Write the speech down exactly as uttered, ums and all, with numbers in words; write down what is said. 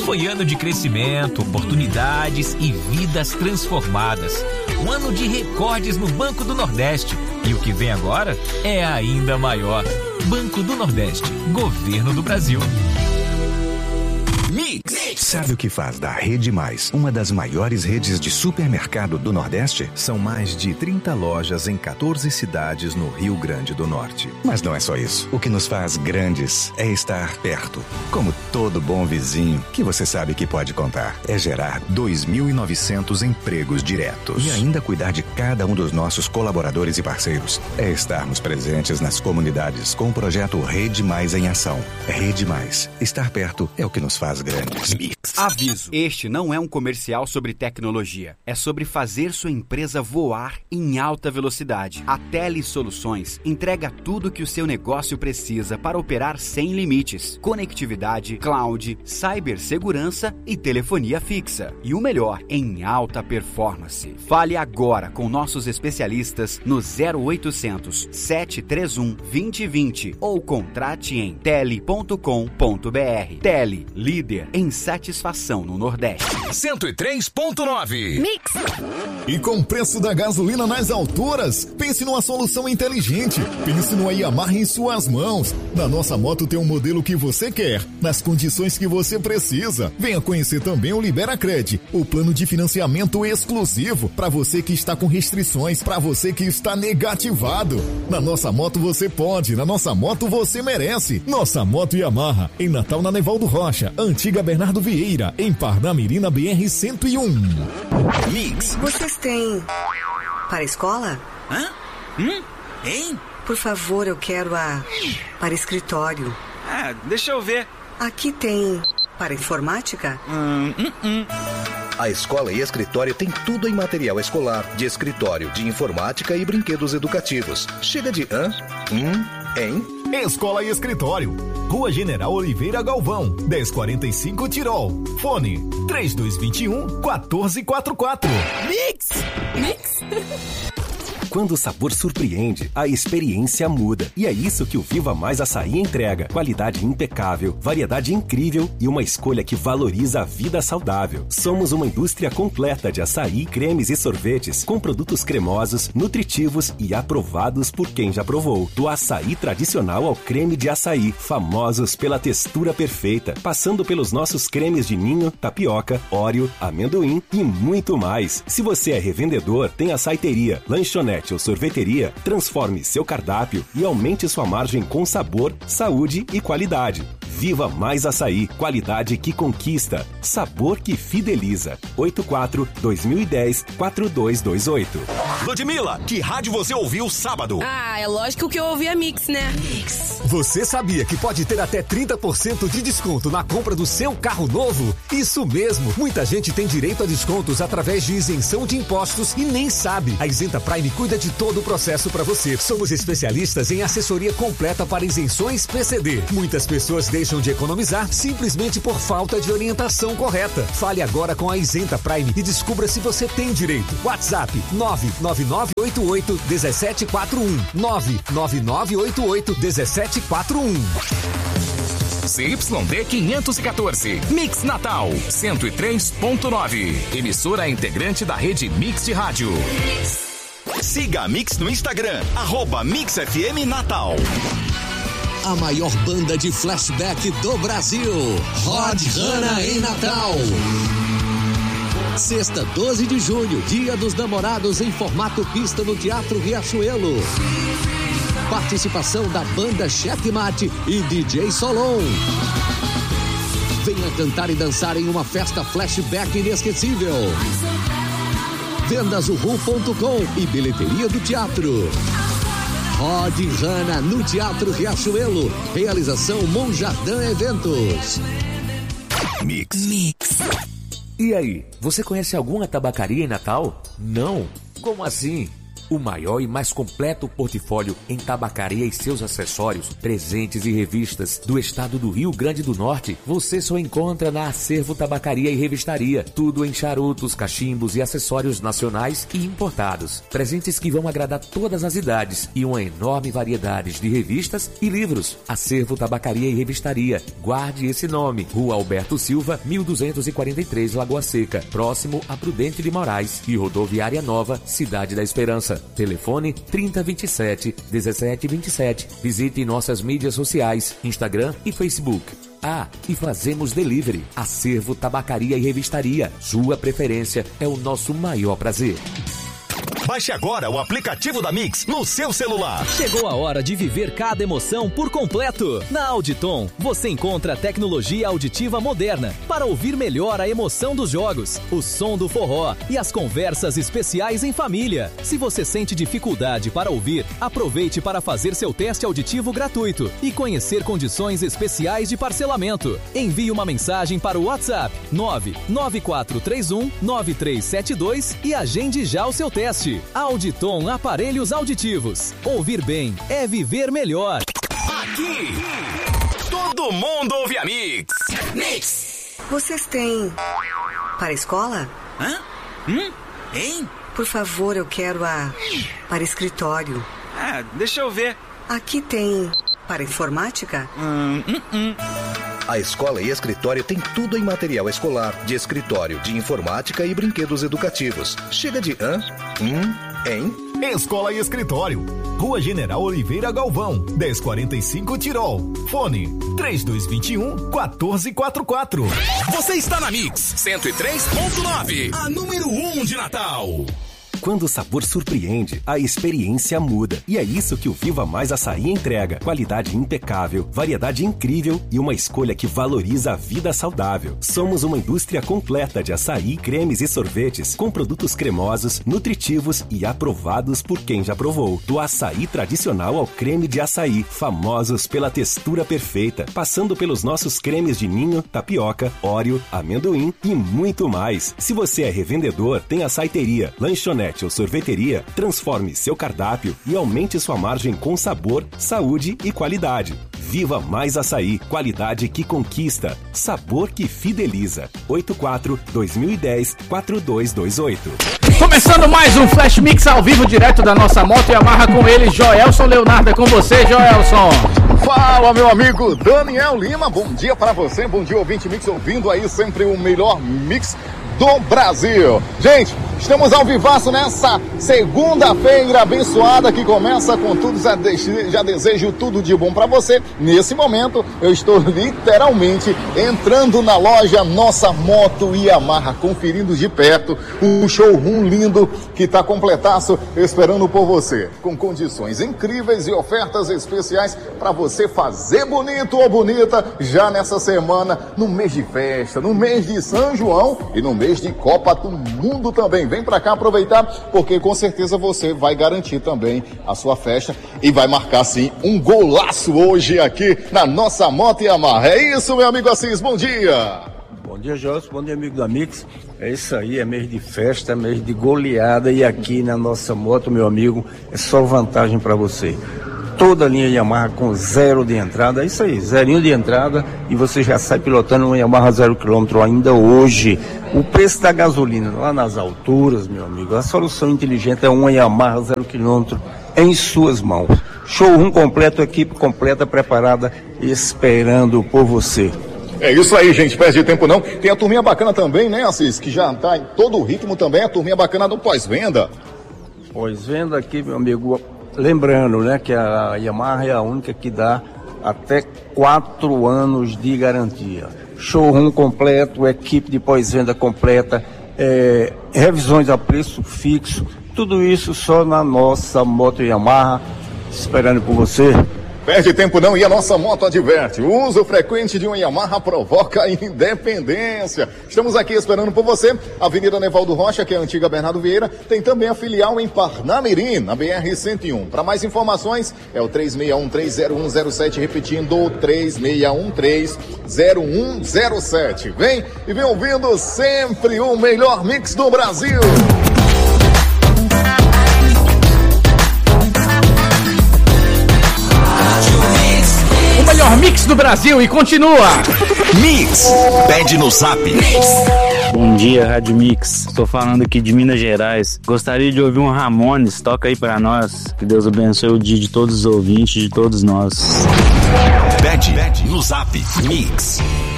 Foi ano de crescimento, oportunidades e vidas transformadas. Um ano de recordes no Banco do Nordeste. E o que vem agora é ainda maior. Banco do Nordeste. Governo do Brasil. Mix. Sabe o que faz da Rede Mais uma das maiores redes de supermercado do Nordeste? São mais de trinta lojas em quatorze cidades no Rio Grande do Norte. Mas não é só isso. O que nos faz grandes é estar perto. Como todo bom vizinho que você sabe que pode contar. É gerar dois mil e novecentos empregos diretos. E ainda cuidar de cada um dos nossos colaboradores e parceiros. É estarmos presentes nas comunidades com o projeto Rede Mais em Ação. Rede Mais. Estar perto é o que nos faz grandes. Mix. Aviso: este não é um comercial sobre tecnologia. É sobre fazer sua empresa voar em alta velocidade. A Tele Soluções entrega tudo que o seu negócio precisa para operar sem limites. Conectividade, cloud, cibersegurança e telefonia fixa. E o melhor, em alta performance. Fale agora com nossos especialistas no zero oitocentos, sete três um, dois zero dois zero ou contrate em tele ponto com ponto br. Tele, líder em satisfação no Nordeste. cento e três ponto nove. Mix. E com o preço da gasolina nas alturas, pense numa solução inteligente. Pense no Yamaha em suas mãos. Na nossa moto tem um modelo que você quer, nas condições que você precisa. Venha conhecer também o Liberacred, o plano de financiamento exclusivo para você que está com restrições, para você que está negativado. Na nossa moto você pode, na nossa moto você merece. Nossa moto Yamaha, em Natal na Nevaldo Rocha, Antiga Bernardo Vieira, em Parnamirim na B R cento e um. Mix. Vocês têm para a escola? Hã? Hum? Hein? Por favor, eu quero a para escritório. Ah, deixa eu ver. Aqui tem para informática? Hum, hum, hum. A escola e escritório tem tudo em material escolar, de escritório, de informática e brinquedos educativos. Chega de hã? Hum? Hein? Escola e Escritório, Rua General Oliveira Galvão, dez quarenta e cinco Tirol. Fone três dois dois um, quatro quatro quatro. Mix! Mix! Quando o sabor surpreende, a experiência muda. E é isso que o Viva Mais Açaí entrega. Qualidade impecável, variedade incrível e uma escolha que valoriza a vida saudável. Somos uma indústria completa de açaí, cremes e sorvetes, com produtos cremosos, nutritivos e aprovados por quem já provou. Do açaí tradicional ao creme de açaí, famosos pela textura perfeita, passando pelos nossos cremes de ninho, tapioca, óreo, amendoim e muito mais. Se você é revendedor, tem açaiteria, lanchonete ou sorveteria, transforme seu cardápio e aumente sua margem com sabor, saúde e qualidade. Viva Mais Açaí, qualidade que conquista, sabor que fideliza. oito quatro, dois mil e dez, quatro dois dois oito. Ludmilla, que rádio você ouviu sábado? Ah, é lógico que eu ouvi a Mix, né? Mix. Você sabia que pode ter até trinta por cento de desconto na compra do seu carro novo? Isso mesmo, muita gente tem direito a descontos através de isenção de impostos e nem sabe. A Isenta Prime cuida de todo o processo para você. Somos especialistas em assessoria completa para isenções P C D. Muitas pessoas deixam de economizar simplesmente por falta de orientação correta. Fale agora com a Isenta Prime e descubra se você tem direito. WhatsApp nove nove nove oito oito um sete quatro um nove nove nove oito oito um sete quatro um. C Y D quinhentos e quatorze, Mix Natal, cento e três ponto nove. Emissora integrante da rede Mix de Rádio. Siga a Mix no Instagram, arroba Mix F M Natal. A maior banda de flashback do Brasil, Rod Hanna em Natal. Sexta, doze de junho, Dia dos Namorados em formato pista no Teatro Riachuelo. Participação da banda Checkmate e D J Solon. Venha cantar e dançar em uma festa flashback inesquecível. Vendas uhu ponto com e bilheteria do teatro. Rod Hanna no Teatro Riachuelo. Realização Monjardim Eventos. Mix. Mix. E aí, você conhece alguma tabacaria em Natal? Não? Como assim? o maior e mais completo portfólio em tabacaria e seus acessórios, presentes e revistas do estado do Rio Grande do Norte, você só encontra na Acervo Tabacaria e Revistaria. Tudo em charutos, cachimbos e acessórios nacionais e importados. Presentes que vão agradar todas as idades e uma enorme variedade de revistas e livros. Acervo Tabacaria e Revistaria. Guarde esse nome. Rua Alberto Silva, mil duzentos e quarenta e três, Lagoa Seca, próximo a Prudente de Moraes e Rodoviária Nova, Cidade da Esperança. Telefone trinta, vinte e sete, dezessete, vinte e sete. Visite nossas mídias sociais, Instagram e Facebook. Ah, e fazemos delivery. Acervo Tabacaria e Revistaria. Sua preferência é o nosso maior prazer. Baixe agora o aplicativo da Mix no seu celular. Chegou a hora de viver cada emoção por completo. Na Auditon, você encontra a tecnologia auditiva moderna para ouvir melhor a emoção dos jogos, o som do forró e as conversas especiais em família. Se você sente dificuldade para ouvir, aproveite para fazer seu teste auditivo gratuito e conhecer condições especiais de parcelamento. Envie uma mensagem para o WhatsApp nove nove quatro três um nove três sete dois e agende já o seu teste. Auditon Aparelhos Auditivos. Ouvir bem é viver melhor. Aqui, todo mundo ouve a Mix. Mix. Vocês têm para a escola? Hã? Hum? Hein? Por favor, eu quero a para escritório. Ah, deixa eu ver. Aqui tem para informática? Hum, hum, hum. A escola e escritório tem tudo em material escolar, de escritório, de informática e brinquedos educativos. Chega de hã? Hum? Hein? Escola e escritório. Rua General Oliveira Galvão, dez quarenta e cinco Tirol. Fone três dois dois um, quatro quatro quatro. Você está na Mix cento e três ponto nove, a número um de Natal. Quando o sabor surpreende, a experiência muda. E é isso que o Viva Mais Açaí entrega. Qualidade impecável, variedade incrível e uma escolha que valoriza a vida saudável. Somos uma indústria completa de açaí, cremes e sorvetes, com produtos cremosos, nutritivos e aprovados por quem já provou. Do açaí tradicional ao creme de açaí, famosos pela textura perfeita, passando pelos nossos cremes de ninho, tapioca, óleo, amendoim e muito mais. Se você é revendedor, tem açaiteria, lanchonete ou sorveteria, transforme seu cardápio e aumente sua margem com sabor, saúde e qualidade. Viva Mais Açaí, qualidade que conquista, sabor que fideliza. oito quatro, dois mil e dez, quatro dois dois oito. Começando mais um Flash Mix ao vivo, direto da nossa moto e amarra com ele, Joelson Leonardo. É com você, Joelson. Fala, meu amigo Daniel Lima, bom dia para você, bom dia ouvinte Mix, ouvindo aí sempre o melhor mix do Brasil. Gente, estamos ao vivaço nessa segunda-feira abençoada que começa com tudo. Já, de, já desejo tudo de bom para você. Nesse momento, eu estou literalmente entrando na loja Nossa Moto Yamaha, conferindo de perto o showroom lindo que está completaço, esperando por você, com condições incríveis e ofertas especiais para você fazer bonito ou bonita já nessa semana, no mês de festa, no mês de São João e no mês de Copa do Mundo também. Vem pra cá aproveitar, porque com certeza você vai garantir também a sua festa e vai marcar sim um golaço hoje aqui na Nossa Moto Yamaha. É isso, meu amigo Assis, bom dia! Bom dia, Jorge, bom dia, amigo da Mix. É isso aí, é mês de festa, é mês de goleada e aqui na Nossa Moto, meu amigo, é só vantagem para você. Toda a linha Yamaha com zero de entrada, é isso aí, zerinho de entrada e você já sai pilotando uma Yamaha zero quilômetro ainda hoje. O preço da gasolina lá nas alturas, meu amigo, a solução inteligente é uma Yamaha zero quilômetro em suas mãos. Showroom completo, equipe completa, preparada, esperando por você. É isso aí, gente, perde tempo não. Tem a turminha bacana também, né, Assis, que já tá em todo o ritmo também, a turminha bacana do pós-venda. Pós-venda aqui, meu amigo. Lembrando, né, que a Yamaha é a única que dá até quatro anos de garantia. Showroom completo, equipe de pós-venda completa, é, revisões a preço fixo, tudo isso só na Nossa Moto Yamaha, esperando por você. Perde tempo não e a Nossa Moto adverte. O uso frequente de uma Yamaha provoca independência. Estamos aqui esperando por você. Avenida Nevaldo Rocha, que é a antiga Bernardo Vieira. Tem também a filial em Parnamirim, na B R cento e um. Para mais informações, é o três seis um três zero um zero sete, repetindo, três seis um três zero um zero sete. Vem e vem ouvindo sempre o melhor mix do Brasil. melhor mix do Brasil e continua. Mix, pede no zap. Bom dia, Rádio Mix. Estou falando aqui de Minas Gerais. Gostaria de ouvir um Ramones. Toca aí pra nós. Que Deus abençoe o dia de todos os ouvintes, de todos nós. Pede no zap. Mix.